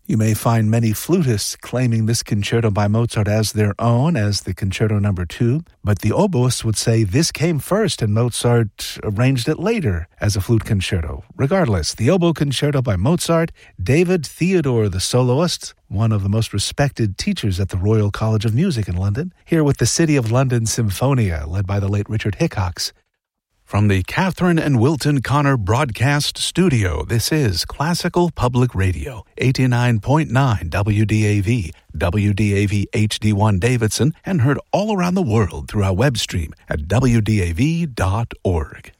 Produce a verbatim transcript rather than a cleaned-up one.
You may find many flutists claiming this concerto by Mozart as their own, as the concerto number two, but the oboists would say this came first and Mozart arranged it later as a flute concerto. Regardless, the oboe concerto by Mozart, David Theodore, the soloist, one of the most respected teachers at the Royal College of Music in London, here with the City of London Symphonia, led by the late Richard Hickox. From the Catherine and Wilton Connor Broadcast Studio, this is Classical Public Radio, eighty-nine point nine W D A V, W D A V H D one Davidson, and heard all around the world through our web stream at W D A V dot org.